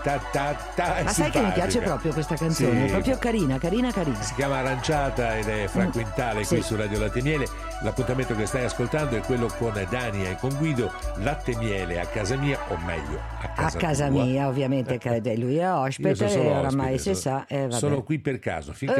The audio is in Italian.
È Ma sai che mi piace simpatica. proprio questa canzone? Sì. È proprio carina. Si chiama Aranciata ed è Fra Quintale qui Sì. su Radio Latte e Miele. L'appuntamento che stai ascoltando è quello con Dania e con Guido. Latte e miele a casa mia, o meglio a casa tua. mia, ovviamente, che lui è Io ospite sono e solo oramai ospite, si sa. Vabbè. sono qui per caso. Finché